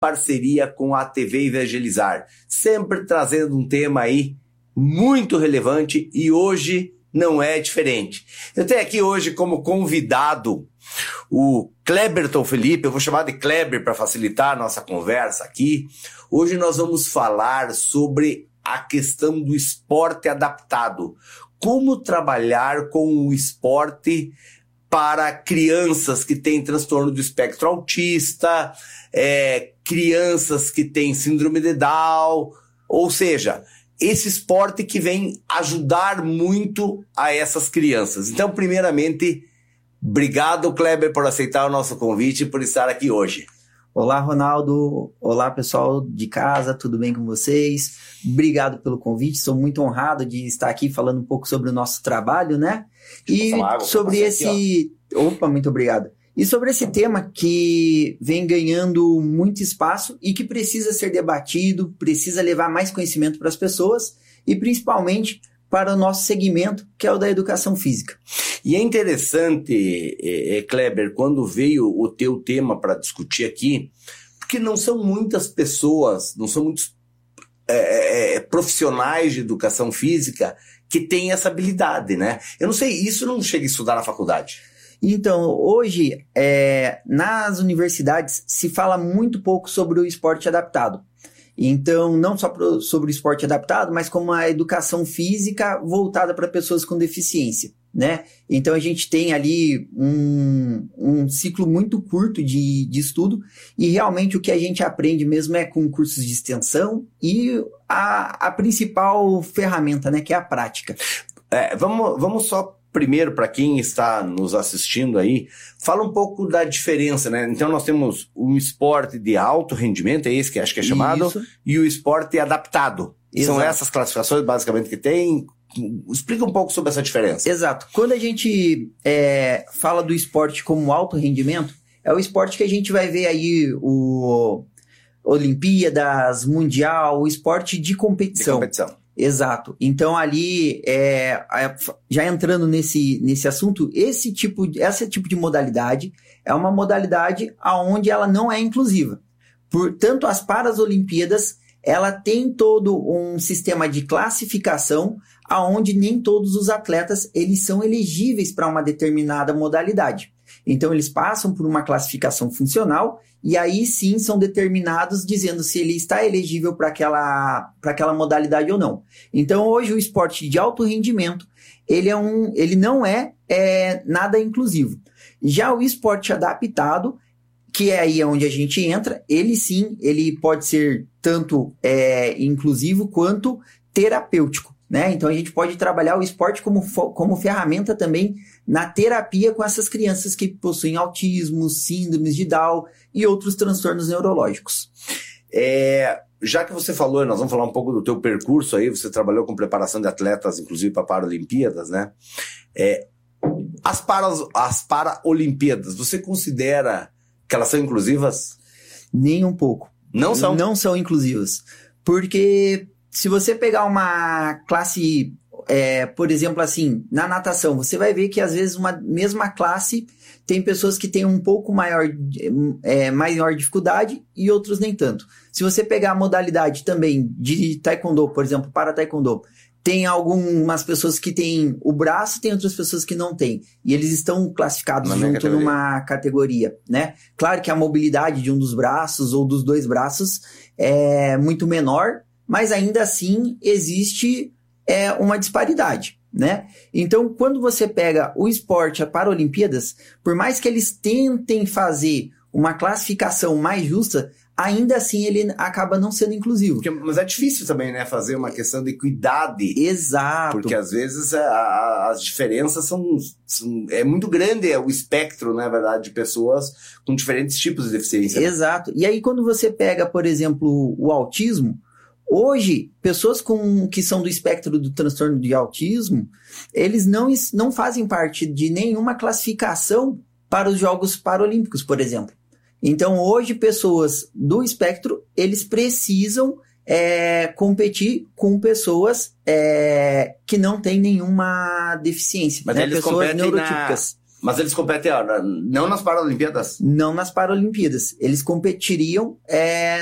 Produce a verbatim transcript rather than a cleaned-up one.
parceria com a T V Evangelizar, sempre trazendo um tema aí muito relevante e hoje não é diferente. Eu tenho aqui hoje como convidado o Cleberton Felipe, eu vou chamar de Kleber para facilitar a nossa conversa aqui. Hoje nós vamos falar sobre a questão do esporte adaptado. Como trabalhar com o esporte para crianças que têm transtorno do espectro autista, é, crianças que têm síndrome de Down, ou seja, esse esporte que vem ajudar muito a essas crianças. Então, primeiramente, obrigado, Kleber, por aceitar o nosso convite e por estar aqui hoje. Olá, Ronaldo. Olá, pessoal de casa, tudo bem com vocês? Obrigado pelo convite, sou muito honrado de estar aqui falando um pouco sobre o nosso trabalho, né? E água, sobre esse... Aqui, Opa, muito obrigado. E sobre esse tema que vem ganhando muito espaço e que precisa ser debatido, precisa levar mais conhecimento para as pessoas e principalmente para o nosso segmento, que é o da educação física. E é interessante, é, Kleber, quando veio o teu tema para discutir aqui, porque não são muitas pessoas, não são muitos é, é, profissionais de educação física que têm essa habilidade, né? Eu não sei, isso não chega a estudar na faculdade. Então, hoje, é, nas universidades, se fala muito pouco sobre o esporte adaptado. Então, não só pro, sobre o esporte adaptado, mas como a educação física voltada para pessoas com deficiência, né? Então, a gente tem ali um, um ciclo muito curto de, de estudo e realmente o que a gente aprende mesmo é com cursos de extensão e a, a principal ferramenta, né, que é a prática. É, vamos, vamos só... Primeiro, para quem está nos assistindo aí, fala um pouco da diferença, né? Então, nós temos o esporte de alto rendimento, é esse que acho que é chamado, Isso. e o esporte adaptado. Exato. São essas classificações, basicamente, que tem. Explica um pouco sobre essa diferença. Exato. Quando a gente é, fala do esporte como alto rendimento, é o esporte que a gente vai ver aí o Olimpíadas, Mundial, o esporte de competição. De competição. Exato. Então, ali, é, já entrando nesse, nesse assunto, esse tipo, esse tipo de modalidade é uma modalidade onde ela não é inclusiva. Portanto, as Paralimpíadas, ela tem todo um sistema de classificação onde nem todos os atletas eles são elegíveis para uma determinada modalidade. Então, eles passam por uma classificação funcional e aí sim são determinados dizendo se ele está elegível para aquela, para aquela modalidade ou não. Então, hoje, o esporte de alto rendimento, ele, é um, ele não é, é nada inclusivo. Já o esporte adaptado, que é aí onde a gente entra, ele sim, ele pode ser tanto é, inclusivo quanto terapêutico, né? Então, a gente pode trabalhar o esporte como, como ferramenta também na terapia com essas crianças que possuem autismo, síndromes de Down e outros transtornos neurológicos. É, já que você falou, nós vamos falar um pouco do teu percurso aí, você trabalhou com preparação de atletas, inclusive para Paralimpíadas, né? É, as, para, as Paralimpíadas, você considera que elas são inclusivas? Nem um pouco. Não são? Não são inclusivas. Porque se você pegar uma classe... É, por exemplo, assim, na natação, você vai ver que às vezes uma mesma classe tem pessoas que têm um pouco maior, é, maior dificuldade e outros nem tanto. Se você pegar a modalidade também de taekwondo, por exemplo, para taekwondo, tem algumas pessoas que têm o braço, tem outras pessoas que não têm. E eles estão classificados Na junto categoria. numa categoria, né? Claro que a mobilidade de um dos braços ou dos dois braços é muito menor, mas ainda assim existe... é uma disparidade, né? Então, quando você pega o esporte, a Paralimpíadas, por mais que eles tentem fazer uma classificação mais justa, ainda assim ele acaba não sendo inclusivo. Porque, mas é difícil também, né? Fazer uma questão de equidade. Exato. Porque às vezes a, a, as diferenças são, são... É muito grande o espectro, na verdade, de pessoas com diferentes tipos de deficiência. Exato. Né? E aí, quando você pega, por exemplo, o autismo, hoje, pessoas com, que são do espectro do transtorno de autismo, eles não, não fazem parte de nenhuma classificação para os Jogos Paralímpicos, por exemplo. Então, hoje, pessoas do espectro, eles precisam é, competir com pessoas é, que não têm nenhuma deficiência, mas né? eles Pessoas neurotípicas. Na... Mas eles competem ó, não nas Paralimpíadas? Não nas Paralimpíadas. Eles competiriam é,